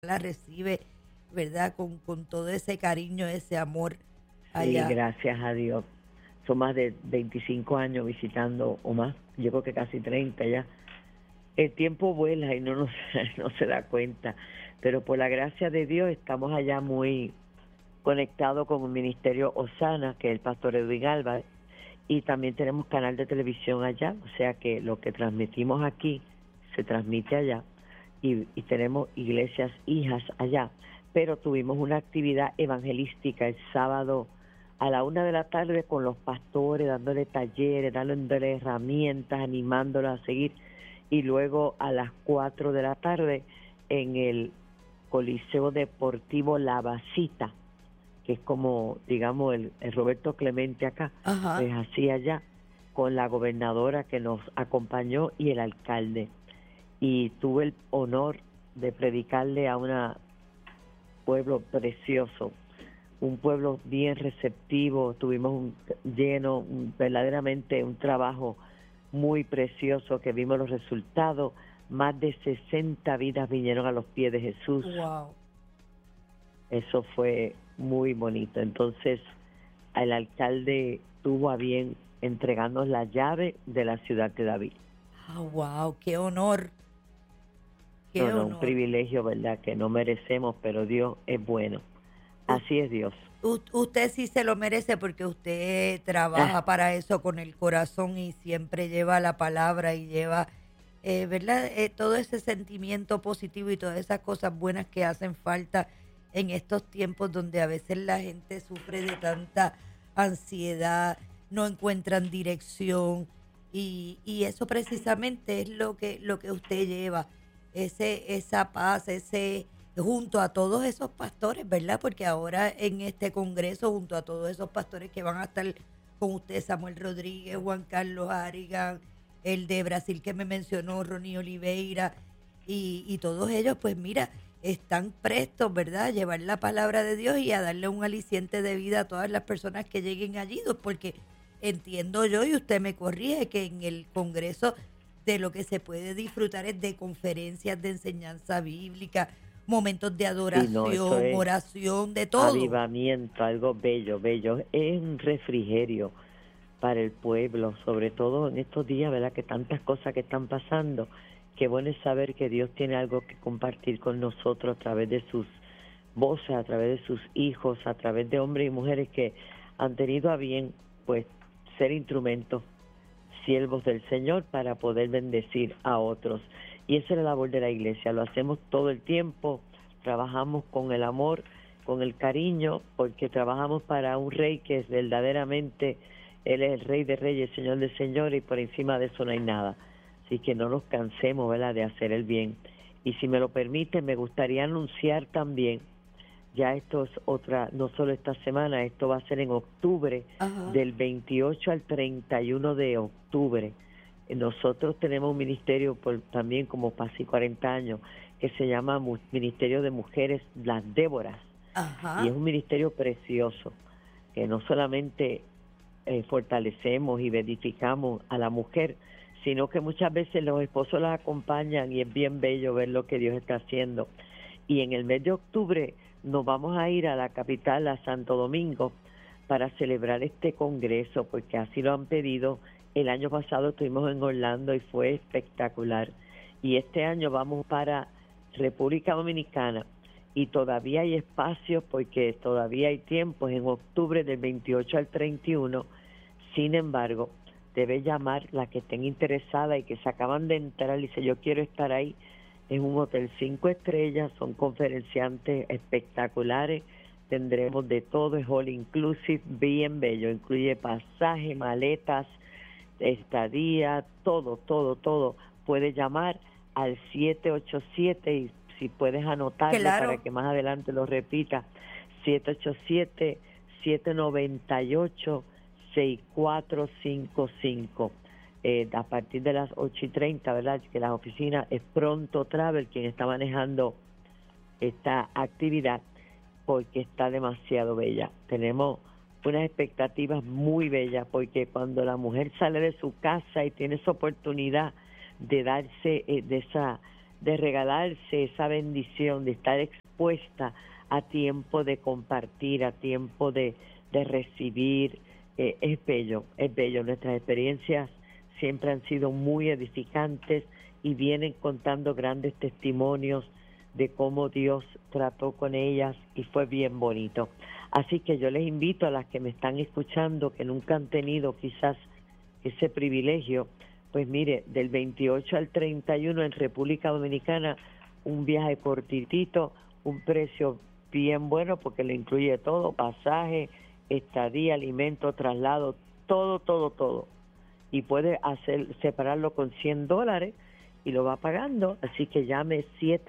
la recibe, ¿verdad? Con todo ese cariño, ese amor Sí, allá. gracias a Dios. Son más de 25 años visitando o más, yo creo que casi 30 ya. El tiempo vuela y no se da cuenta, pero por la gracia de Dios estamos allá muy conectados con el Ministerio Osana, que es el pastor Edwin Álvarez, y también tenemos canal de televisión allá, o sea que lo que transmitimos aquí se transmite allá, y tenemos iglesias hijas allá, pero tuvimos una actividad evangelística el sábado a la 1 de la tarde con los pastores, dándole talleres, dándole herramientas, animándolos a seguir, y luego a las 4 de la tarde en el Coliseo Deportivo La Basita, que es como, digamos, el Roberto Clemente acá, Ajá. pues así allá, con la gobernadora que nos acompañó y el alcalde. Y tuve el honor de predicarle a un pueblo precioso, un pueblo bien receptivo, tuvimos verdaderamente un trabajo muy precioso, que vimos los resultados, más de 60 vidas vinieron a los pies de Jesús. Wow. Eso fue muy bonito. Entonces, el alcalde tuvo a bien entregarnos la llave de la ciudad de David. Ah, wow, qué honor, qué No, un honor. privilegio, ¿verdad? Que no merecemos, pero Dios es bueno. U- Así es Dios. Usted sí se lo merece porque usted trabaja para eso con el corazón y siempre lleva la palabra y lleva, ¿verdad? Todo ese sentimiento positivo y todas esas cosas buenas que hacen falta en estos tiempos donde a veces la gente sufre de tanta ansiedad, no encuentran dirección y eso precisamente es lo que usted lleva, esa paz, ese junto a todos esos pastores, ¿verdad? Porque ahora en este congreso, junto a todos esos pastores que van a estar con usted, Samuel Rodríguez, Juan Carlos Harrigan, el de Brasil que me mencionó, Ronnie Oliveira, y todos ellos, pues mira, están prestos, ¿verdad?, a llevar la palabra de Dios y a darle un aliciente de vida a todas las personas que lleguen allí, porque entiendo yo, y usted me corrige, que en el congreso de lo que se puede disfrutar es de conferencias de enseñanza bíblica, momentos de Sí, no, eso adoración, es oración, de todo. avivamiento, algo bello, bello. Es un refrigerio para el pueblo, sobre todo en estos días, ¿verdad? Que tantas cosas que están pasando. Qué bueno es saber que Dios tiene algo que compartir con nosotros a través de sus voces, a través de sus hijos, a través de hombres y mujeres que han tenido a bien, pues, ser instrumentos, siervos del Señor para poder bendecir a otros. Y esa es la labor de la iglesia, lo hacemos todo el tiempo, trabajamos con el amor, con el cariño, porque trabajamos para un rey que es verdaderamente, Él es el Rey de Reyes, Señor de Señores, y por encima de eso no hay nada. Así que no nos cansemos, ¿verdad?, de hacer el bien. Y si me lo permite, me gustaría anunciar también, ya esto es otra, no solo esta semana, esto va a ser en octubre, Ajá. del 28 al 31 de octubre. Nosotros tenemos un ministerio también como casi 40 años que se llama Ministerio de Mujeres Las Déboras, y es Ajá. un ministerio precioso que no solamente fortalecemos y edificamos a la mujer, sino que muchas veces los esposos las acompañan y es bien bello ver lo que Dios está haciendo. Y en el mes de octubre nos vamos a ir a la capital, a Santo Domingo, para celebrar este congreso, porque así lo han pedido. El año pasado estuvimos en Orlando y fue espectacular. Y este año vamos para República Dominicana y todavía hay espacios porque todavía hay tiempo, en octubre del 28 al 31. Sin embargo, debe llamar la que estén interesadas y que se acaban de entrar y dice yo quiero estar ahí. Es un hotel 5 estrellas, son conferenciantes espectaculares, tendremos de todo, es all inclusive, bien bello, incluye pasaje, maletas, estadía, todo, todo, todo. Puedes llamar al 787 y si puedes anotarlo para Claro. que más adelante lo repita, 787-798-6455. A partir de las 8:30, ¿verdad? Que la oficina es Pronto Travel quien está manejando esta actividad porque está demasiado bella. Tenemos unas expectativas muy bellas porque cuando la mujer sale de su casa y tiene esa oportunidad de darse de esa de regalarse esa bendición, de estar expuesta a tiempo de compartir, a tiempo de recibir. Es bello, es bello. Nuestras experiencias siempre han sido muy edificantes y vienen contando grandes testimonios de cómo Dios trató con ellas y fue bien bonito. Así que yo les invito a las que me están escuchando, que nunca han tenido quizás ese privilegio, pues mire, del 28 al 31 en República Dominicana, un viaje cortitito, un precio bien bueno porque le incluye todo, pasaje, estadía, alimento, traslado, todo. Y puede separarlo con $100 y lo va pagando, así que llame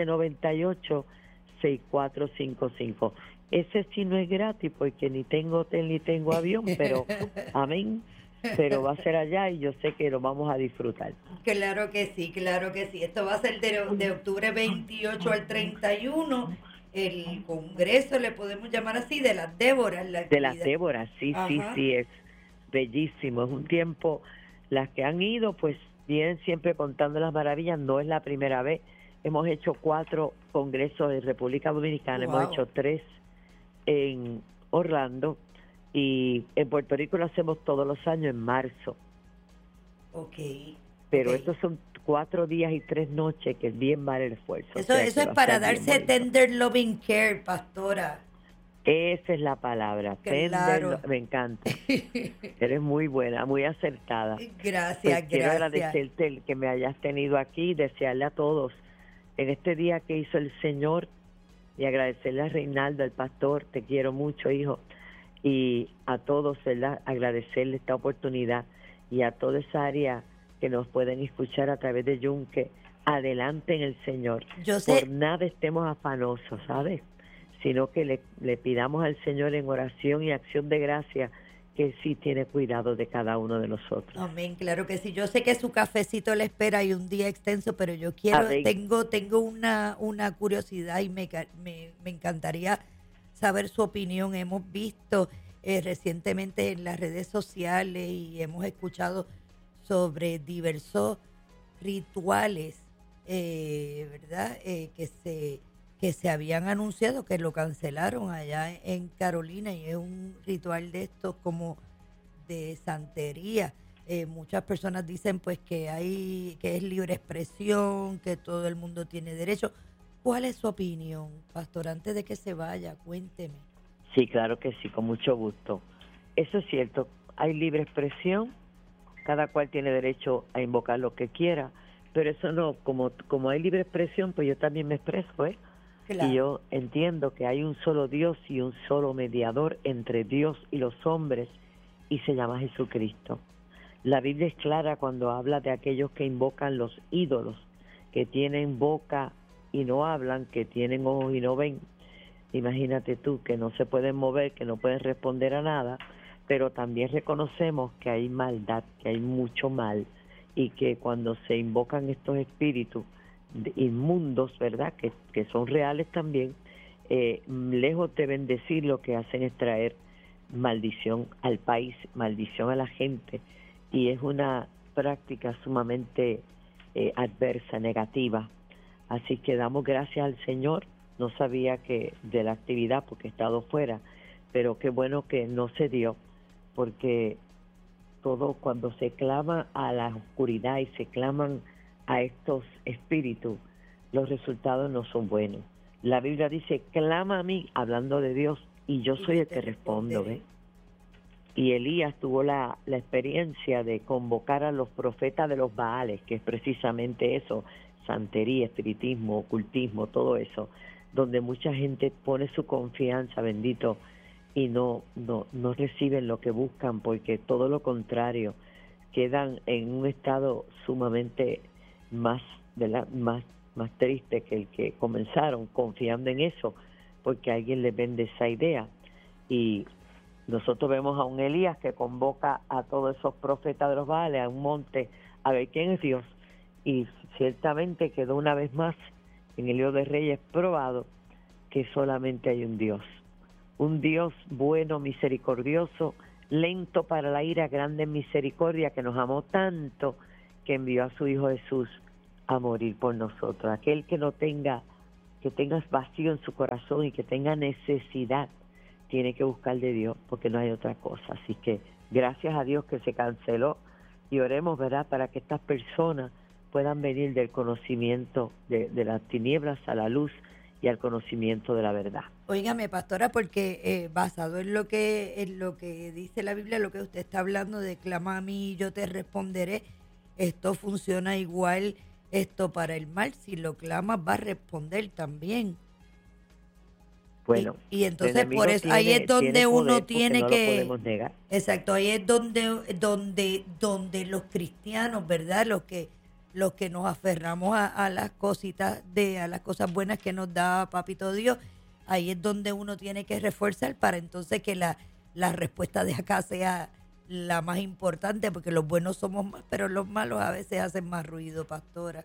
798-6455. Ese sí no es gratis porque ni tengo hotel ni tengo avión, pero amén, pero va a ser allá y yo sé que lo vamos a disfrutar. Claro que sí, claro que sí. Esto va a ser de octubre 28 al 31, el congreso, le podemos llamar así, de las Déboras. De las Déboras, sí, Ajá. sí, es bellísimo, es un tiempo, las que han ido pues vienen siempre contando las maravillas, no es la primera vez, hemos hecho 4 congresos en República Dominicana, Wow. hemos hecho 3 en Orlando y en Puerto Rico lo hacemos todos los años en marzo. Ok. Pero Okay. estos son 4 días y 3 noches que bien vale el esfuerzo. Eso es para darse tender loving care, pastora. Esa es la palabra, Claro. tender, me encanta. Eres muy buena, muy acertada. Gracias, Quiero agradecerte el que me hayas tenido aquí y desearle a todos en este día que hizo el Señor y agradecerle a Reinaldo, el pastor, te quiero mucho, hijo, y a todos, ¿verdad? Agradecerle esta oportunidad y a toda esa área que nos pueden escuchar a través de Yunque. Adelante en el Señor. Yo sé. Por nada estemos afanosos, ¿sabes? Sino que le pidamos al Señor en oración y acción de gracia que Él sí tiene cuidado de cada uno de nosotros. Amén, claro que sí. Yo sé que su cafecito le espera y un día extenso, pero yo quiero, tengo una curiosidad y me encantaría saber su opinión. Hemos visto recientemente en las redes sociales y hemos escuchado sobre diversos rituales, ¿verdad? Que se habían anunciado, que lo cancelaron allá en Carolina, y es un ritual de estos como de santería. Muchas personas dicen pues que es libre expresión, que todo el mundo tiene derecho. ¿Cuál es su opinión, pastor? Antes de que se vaya, cuénteme. Sí, claro que sí, con mucho gusto. Eso es cierto, hay libre expresión, cada cual tiene derecho a invocar lo que quiera, pero eso no, como hay libre expresión, pues yo también me expreso, ¿eh? Claro. Y yo entiendo que hay un solo Dios y un solo mediador entre Dios y los hombres, y se llama Jesucristo. La Biblia es clara cuando habla de aquellos que invocan los ídolos, que tienen boca y no hablan, que tienen ojos y no ven. Imagínate tú, que no se pueden mover, que no pueden responder a nada, pero también reconocemos que hay maldad, que hay mucho mal, y que cuando se invocan estos espíritus inmundos, ¿verdad?, que son reales también, lejos de bendecir, lo que hacen es traer maldición al país, maldición a la gente, y es una práctica sumamente adversa, negativa. Así que damos gracias al Señor. No sabía que de la actividad porque he estado fuera, pero qué bueno que no se dio, porque todo cuando se clama a la oscuridad y se claman a estos espíritus, los resultados no son buenos. La Biblia dice, clama a mí, hablando de Dios, y yo soy el que respondo, ¿ves? Y Elías tuvo la experiencia de convocar a los profetas de los Baales, que es precisamente eso, santería, espiritismo, ocultismo, todo eso, donde mucha gente pone su confianza, bendito, y no reciben lo que buscan, porque todo lo contrario, quedan en un estado sumamente más triste que el que comenzaron, confiando en eso, porque alguien les vende esa idea. Y nosotros vemos a un Elías que convoca a todos esos profetas de los Baales a un monte a ver quién es Dios, y ciertamente quedó una vez más en el libro de Reyes probado que solamente hay un Dios bueno, misericordioso, lento para la ira, grande en misericordia, que nos amó tanto que envió a su Hijo Jesús a morir por nosotros. Aquel que no tenga, que tenga vacío en su corazón y que tenga necesidad, tiene que buscar de Dios, porque no hay otra cosa. Así que gracias a Dios que se canceló, y oremos, ¿verdad?, para que estas personas puedan venir del conocimiento de las tinieblas a la luz y al conocimiento de la verdad. Óigame, pastora, porque basado en lo que dice la Biblia, lo que usted está hablando de clama a mí y yo te responderé, esto funciona igual, esto para el mal, si lo clamas va a responder también. Bueno, y entonces por eso ahí es donde uno tiene que, no lo podemos negar. Exacto, ahí es donde los cristianos, ¿verdad?, los que nos aferramos a las cositas a las cosas buenas que nos da Papito Dios, ahí es donde uno tiene que reforzar para entonces que la respuesta de acá sea la más importante, porque los buenos somos más, pero los malos a veces hacen más ruido, pastora.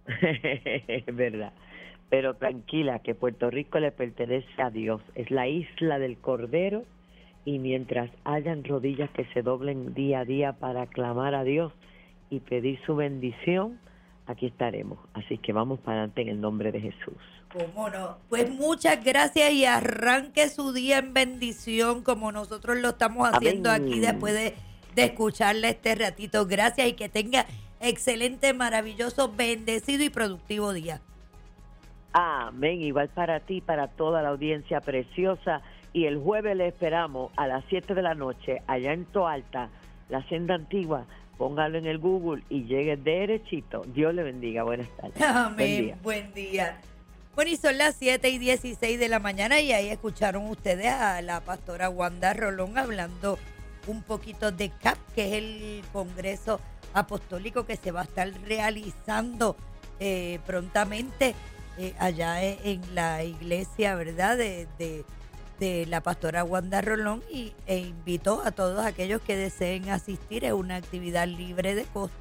Es verdad. Pero tranquila, que Puerto Rico le pertenece a Dios. Es la isla del Cordero, y mientras hayan rodillas que se doblen día a día para clamar a Dios y pedir su bendición, aquí estaremos. Así que vamos para adelante en el nombre de Jesús. ¿Cómo no? Pues muchas gracias y arranque su día en bendición como nosotros lo estamos haciendo. Amén. Aquí después de escucharle este ratito. Gracias y que tenga excelente, maravilloso, bendecido y productivo día. Amén. Igual para ti, para toda la audiencia preciosa. Y el jueves le esperamos a las 7 de la noche allá en Toalta, la senda antigua. Póngalo en el Google y llegue derechito. Dios le bendiga. Buenas tardes. Amén. Buen día. Bueno, y son las 7:16 de la mañana y ahí escucharon ustedes a la pastora Wanda Rolón hablando un poquito de CAP, que es el Congreso Apostólico que se va a estar realizando prontamente allá en la iglesia, ¿verdad?, de la pastora Wanda Rolón, e invitó a todos aquellos que deseen asistir. Es una actividad libre de costo.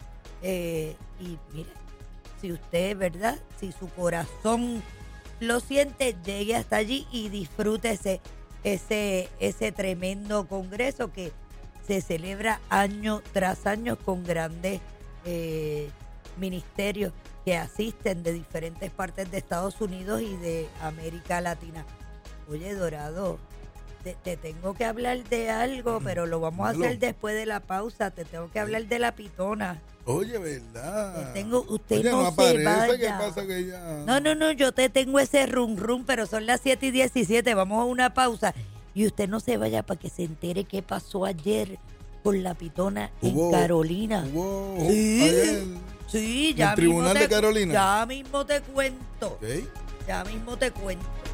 Y mire, si usted, ¿verdad?, si su corazón lo siente, llegue hasta allí y disfrútese ese tremendo congreso que se celebra año tras año con grandes ministerios que asisten de diferentes partes de Estados Unidos y de América Latina. Oye, Dorado, te tengo que hablar de algo, pero lo vamos a hacer después de la pausa. Te tengo que hablar de la pitona. Oye, ¿verdad? Usted Oye, no aparece, se vaya. ¿qué pasa que ya? No, yo te tengo ese rum, pero son las 7:17, vamos a una pausa. Y usted no se vaya para que se entere qué pasó ayer con la pitona en Carolina. Sí, ya ¿el tribunal de Carolina? Ya mismo te cuento. Okay. Ya mismo te cuento.